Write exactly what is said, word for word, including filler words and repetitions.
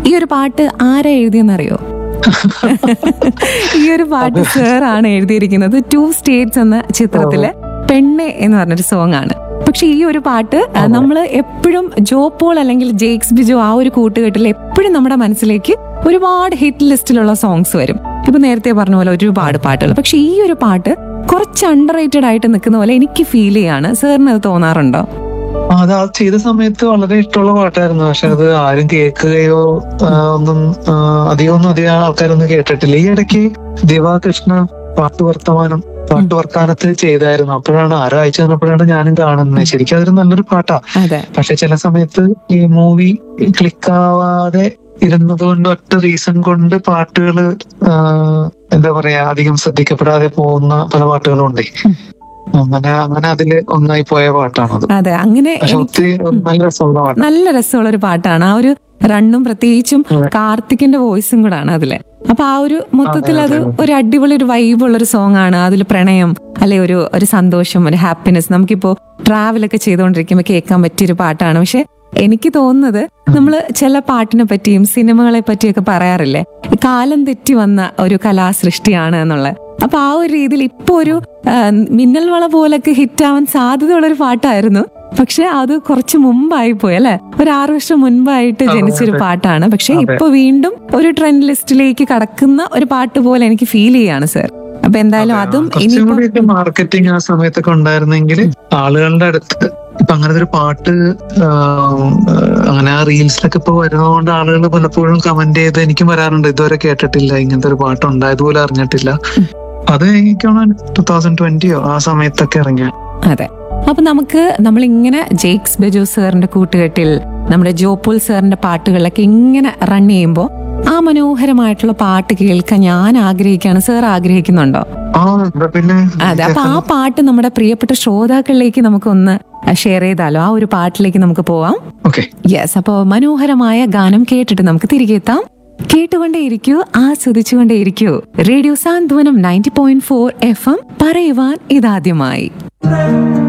ഈ ഒരു പാട്ട് ആരാ എഴുതിയെന്നറിയോ? ഈ ഒരു പാട്ട് സർ ആണ് എഴുതിയിരിക്കുന്നത്. ടു സ്റ്റേറ്റ്സ് എന്ന ചിത്രത്തിലെ പെണ്ണെ എന്ന് പറഞ്ഞൊരു സോങ് ആണ്. പക്ഷെ ഈ ഒരു പാട്ട് നമ്മൾ എപ്പോഴും ജോ പോൾ അല്ലെങ്കിൽ ജെയ്ക്സ് ബിജോ ആ ഒരു കൂട്ടുകെട്ടിൽ എപ്പോഴും നമ്മുടെ മനസ്സിലേക്ക് ഒരുപാട് ഹിറ്റ് ലിസ്റ്റിലുള്ള സോങ്സ് വരും. ഇപ്പൊ നേരത്തെ പറഞ്ഞ പോലെ ഒരുപാട് പാട്ടുകൾ. പക്ഷെ ഈ ഒരു പാട്ട് കുറച്ച് അണ്ടർ റേറ്റഡ് ആയിട്ട് നിൽക്കുന്ന പോലെ എനിക്ക് ഫീൽ ചെയ്യാണ്. സാറിന് അത് തോന്നാറുണ്ടോ? അത് ആ ചെയ്ത സമയത്ത് വളരെ ഇഷ്ടമുള്ള പാട്ടായിരുന്നു. പക്ഷെ അത് ആരും കേൾക്കുകയോ ഒന്നും അധികം ഒന്നും അധികം ആൾക്കാരൊന്നും കേട്ടിട്ടില്ല. ഈ ഇടയ്ക്ക് ദിവാകൃഷ്ണ പാട്ട് വർത്തമാനം പാട്ട് വർത്താനത്തിൽ ചെയ്തായിരുന്നു. അപ്പോഴാണ് ആരോ അയച്ചു തന്നപ്പോഴാണ് ഞാനും കാണുന്നത്. ശരിക്കും അതൊരു നല്ലൊരു പാട്ടാ. പക്ഷെ ചില സമയത്ത് ഈ മൂവി ക്ലിക്കാവാതെ ഇരുന്നത് കൊണ്ട്, ഒറ്റ റീസൺ കൊണ്ട് പാട്ടുകള് എന്താ പറയാ അധികം ശ്രദ്ധിക്കപ്പെടാതെ പോകുന്ന പല പാട്ടുകളും ഉണ്ട്. അങ്ങനെ അങ്ങനെ അതില് ഒന്നായി പോയ പാട്ടാണത്. അതെ, അങ്ങനെ നല്ല രസമുള്ള പാട്ട്, നല്ല രസമുള്ള ഒരു പാട്ടാണ്. ആ ഒരു റണ്ണും പ്രത്യേകിച്ചും കാർത്തിക്കിന്റെ വോയിസും കൂടെ ആണ് അതില്. അപ്പൊ ആ ഒരു മൊത്തത്തിൽ അത് ഒരു അടിപൊളി ഒരു വൈബുള്ള ഒരു സോങ് ആണ്. അതിൽ പ്രണയം അല്ലെ ഒരു ഒരു സന്തോഷം, ഒരു ഹാപ്പിനെസ് നമുക്കിപ്പോ ട്രാവലൊക്കെ ചെയ്തുകൊണ്ടിരിക്കുമ്പോ കേൾക്കാൻ പറ്റിയൊരു പാട്ടാണ്. പക്ഷെ എനിക്ക് തോന്നുന്നത് നമ്മള് ചില പാട്ടിനെ പറ്റിയും സിനിമകളെ പറ്റിയൊക്കെ പറയാറില്ലേ, കാലം തെറ്റി വന്ന ഒരു കലാസൃഷ്ടിയാണ് എന്നുള്ളത്. അപ്പൊ ആ ഒരു രീതിയിൽ ഇപ്പൊ ഒരു മിന്നൽ വള പോലൊക്കെ ഹിറ്റാവാൻ സാധ്യതയുള്ള ഒരു പാട്ടായിരുന്നു. പക്ഷെ അത് കുറച്ച് മുമ്പായി പോയി അല്ലെ, ഒരു ആറു വർഷം മുൻപായിട്ട് ജനിച്ചൊരു പാട്ടാണ്. പക്ഷെ ഇപ്പൊ വീണ്ടും ഒരു ട്രെൻഡ് ലിസ്റ്റിലേക്ക് കടക്കുന്ന ഒരു പാട്ട് പോലെ എനിക്ക് ഫീൽ ചെയ്യാണ് സർ. അപ്പൊ എന്തായാലും അതും ഇനി മാർക്കറ്റിംഗ് ആ സമയത്തൊക്കെ ഉണ്ടായിരുന്നെങ്കിൽ ആളുകളുടെ അടുത്ത് ഇപ്പൊ അങ്ങനത്തെ ഒരു പാട്ട് അങ്ങനെ ആ റീൽസിലൊക്കെ ഇപ്പൊ വരുന്നതുകൊണ്ട് ആളുകൾ പലപ്പോഴും കമന്റ് ചെയ്ത് എനിക്കും വരാറുണ്ട്, ഇതുവരെ കേട്ടിട്ടില്ല, ഇങ്ങനത്തെ ഒരു പാട്ട് ഉണ്ടായതുപോലെ അറിഞ്ഞിട്ടില്ല. അത് എനിക്കാണ് ടൂ തൗസൻഡ് ട്വന്റിയോ ആ സമയത്തൊക്കെ ഇറങ്ങിയ. അതെ, അപ്പൊ നമുക്ക് നമ്മളിങ്ങനെ ജെയ്ക്സ് ബിജോ സാറിന്റെ കൂട്ടുകെട്ടിൽ നമ്മുടെ ജോപോൾ സാറിന്റെ പാട്ടുകളിലൊക്കെ ഇങ്ങനെ റൺ ചെയ്യുമ്പോ ആ മനോഹരമായിട്ടുള്ള പാട്ട് കേൾക്കാൻ ഞാൻ ആഗ്രഹിക്കുകയാണ്. സാർ ആഗ്രഹിക്കുന്നുണ്ടോ? അതെ, അപ്പൊ ആ പാട്ട് നമ്മുടെ പ്രിയപ്പെട്ട ശ്രോതാക്കളിലേക്ക് നമുക്കൊന്ന് ഷെയർ ചെയ്താലോ? ആ ഒരു പാട്ടിലേക്ക് നമുക്ക് പോവാം. യെസ്, അപ്പോ മനോഹരമായ ഗാനം കേട്ടിട്ട് നമുക്ക് തിരികെ എത്താം. കേട്ടുകൊണ്ടേയിരിക്കൂ, ആസ്വദിച്ചുകൊണ്ടേയിരിക്കൂ. റേഡിയോ സാന്ത്വനം ninety point four F M. പറയുവാൻ ഇതാദ്യമായി.